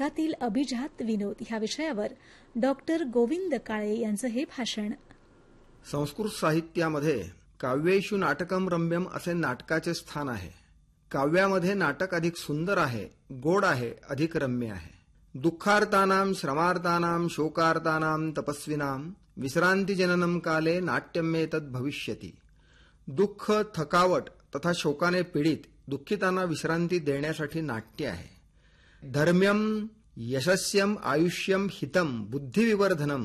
नाटकातील अभिजात विनोद ह्या विषयावर डॉक्टर गोविंद काळे यांचं हे भाषण. संस्कृत साहित्यामध्ये काव्येषु नाटकम रम्यम असे नाटकाचे स्थान आहे. काव्यामध्ये नाटक अधिक सुंदर आहे, गोड आहे, अधिक रम्य आहे. दुःखार्तानां श्रमार्तानां शोकार्तानां तपस्विनां विश्रांतिजननं काले नाट्यमेतद् भविष्यति. दुःख, थकावट तथा शोकाने पीडित दुःखितांना विश्रांती देण्यासाठी नाट्य आहे. धर्म्यम यशस्यम आयुष्यम हितम बुद्धिविवर्धनम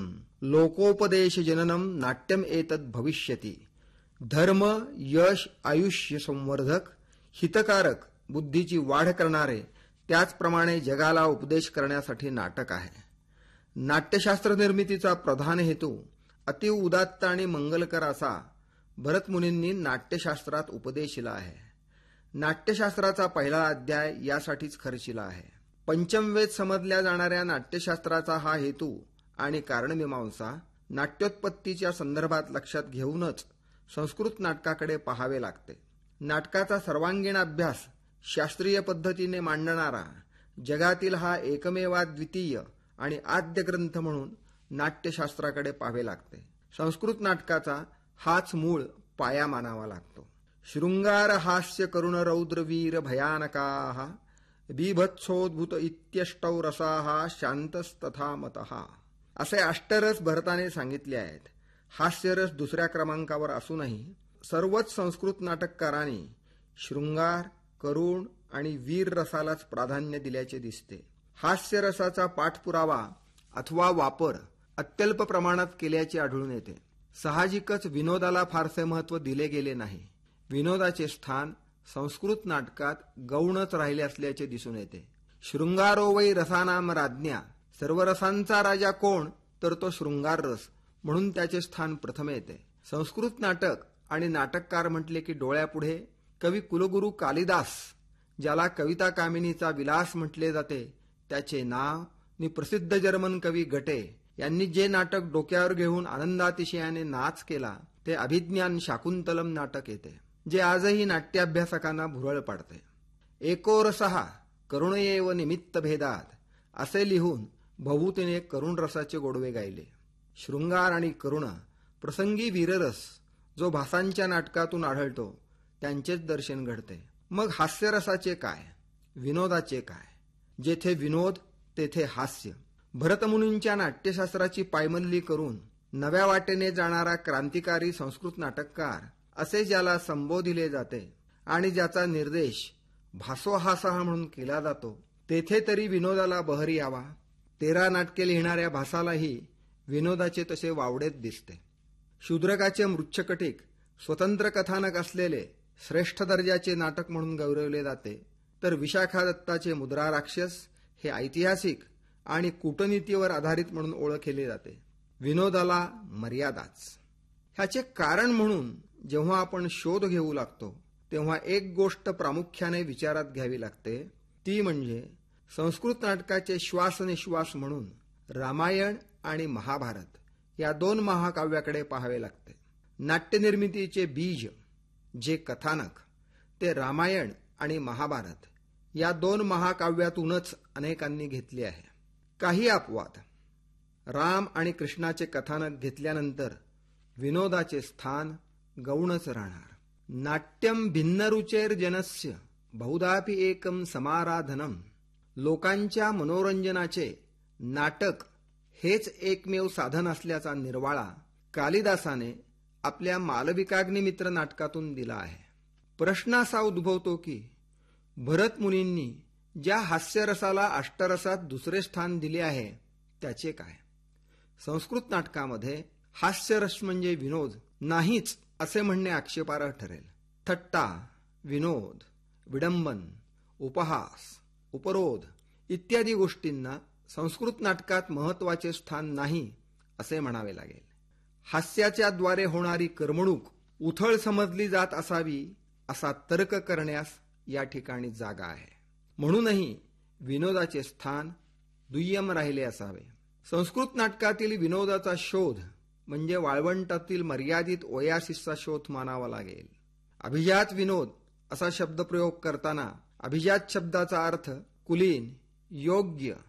लोकोपदेशजननम नाट्यम एतद् भविष्यति. धर्म, यश, आयुष्य संवर्धक, हितकारक, बुद्धीची वाढ करणारे, त्याचप्रमाणे जगाला उपदेश करण्यासाठी नाटक आहे. नाट्यशास्त्र निर्मितीचा प्रधान हेतू अति उदात्त आणि मंगलकर असा भरतमुनींनी नाट्यशास्त्रात उपदेशिला आहे. नाट्यशास्त्राचा पहिला अध्याय यासाठीच खर्चिला आहे. पंचमवेद समजल्या जाणाऱ्या नाट्यशास्त्राचा हा हेतू आणि कारणमीमांसा नाट्योत्पत्तीच्या संदर्भात लक्षात घेऊनच संस्कृत नाटकाकडे पाहावे लागते. नाटकाचा सर्वांगीण अभ्यास शास्त्रीय पद्धतीने मांडणारा जगातील हा एकमेवाद्वितीय आणि आद्य ग्रंथ म्हणून नाट्यशास्त्राकडे पाहावे लागते. संस्कृत नाटकाचा हाच मूळ पाया मानावा लागतो. शृंगार हास्य करुण रौद्र वीर भयानकाः बीभत्सोद्भूत इत्यष्टौ रसाः शांतस्तथा मतः असे अष्टरस भरताने सांगितले आहेत. हास्यरस दुसऱ्या क्रमांकावर असूनही सर्वच संस्कृत नाटककारांनी शृंगार, करुण आणि वीर रसालाच प्राधान्य दिल्याचे दिसते. हास्यरसाचा पाठपुरावा अथवा वापर अत्यल्प प्रमाणात केल्याचे आढळून येते. साहजिकच विनोदाला फारसे महत्त्व दिले गेले नाही. विनोदाचे स्थान संस्कृत नाटकात गौणच राहिले असल्याचे दिसून येते. शृंगारो वै रसानाम राज्ञा, सर्व रसांचा राजा कोण तर तो शृंगार रस म्हणून त्याचे स्थान प्रथम येते. संस्कृत नाटक आणि नाटककार म्हटले की डोळ्यापुढे कवी कुलगुरू कालिदास, ज्याला कविता कामिनीचा विलास म्हटले जाते, त्याचे नाव नि प्रसिद्ध जर्मन कवी गटे यांनी जे नाटक डोक्यावर घेऊन आनंदातिशयाने नाच केला ते अभिज्ञान शाकुंतलम नाटक येते, जे आजही नाट्याभ्यासकांना भुरळ पाडते. एको रसः करुणयेव निमित्त भेदात असे लिहून भभूतीने करुण रसाचे गोडवे गायले. शृंगार आणि करुण प्रसंगी वीररस जो भासांच्या नाटकातून आढळतो त्यांचेच दर्शन घडते. मग हास्यरसाचे काय, विनोदाचे काय? जेथे विनोद तेथे हास्य. भरतमुनींच्या नाट्यशास्त्राची पायमल्ली करून नव्या वाटेने जाणारा क्रांतिकारी संस्कृत नाटककार असे ज्याला संबोधिले जाते आणि ज्याचा निर्देश भासोहासः म्हणून केला जातो, तेथे तरी विनोदाला बहर यावा. 13 नाटके लिहिणाऱ्या भासालाही विनोदाचे तसे वावडेच दिसते. शूद्रकाचे मृच्छकटिक स्वतंत्र कथानक असलेले श्रेष्ठ दर्जाचे नाटक म्हणून गौरवले जाते, तर विशाखा दत्ताचे मुद्रा राक्षस हे ऐतिहासिक आणि कूटनीतीवर आधारित म्हणून ओळखले जाते. विनोदाला मर्यादाच. ह्याचे कारण म्हणून जेव्हा आपण शोध घेऊ लागतो तेव्हा एक गोष्ट प्रामुख्याने विचारात घ्यावी लागते, ती म्हणजे संस्कृत नाटकाचे श्वासनिश्वास म्हणून रामायण आणि महाभारत या 2 महाकाव्याकडे पाहावे लागते. नाट्यनिर्मितीचे बीज जे कथानक ते रामायण आणि महाभारत या 2 महाकाव्यातूनच अनेकांनी घेतले आहे. काही अपवाद. राम आणि कृष्णाचे कथानक घेतल्यानंतर विनोदाचे स्थान गौणच राहणार. नाट्यम भिन्नरुचेर जनस्य बहुधापि एकम समाराधनम. लोकांच्या मनोरंजनाचे नाटक हेच एकमेव साधन असल्याचा निर्वाळा कालिदासाने आपल्या मालविकाग्निमित्र नाटकातून दिला आहे. प्रश्न असा उद्भवतो की भरतमुनींनी ज्या हास्यरसाला अष्टरसात दुसरे स्थान दिले आहे त्याचे काय? संस्कृत नाटकामध्ये हास्यरस म्हणजे विनोद नाहीच असे म्हणणे आक्षेपार्ह ठरेल. थट्टा, विनोद, विडंबन, उपहास, उपरोध इत्यादी गोष्टींना संस्कृत नाटकात महत्वाचे स्थान नाही असे म्हणावे लागेल. हास्याच्या द्वारे होणारी करमणूक उथळ समजली जात असावी असा तर्क करण्यास या ठिकाणी जागा आहे. म्हणूनही विनोदाचे स्थान दुय्यम राहिले असावे. संस्कृत नाटकातील विनोदाचा शोध म्हणजे वाळवंटातील मर्यादित ओयासिसचा शोध मानावा लागेल. अभिजात विनोद असा शब्दप्रयोग करताना अभिजात शब्दाचा अर्थ कुलीन, योग्य,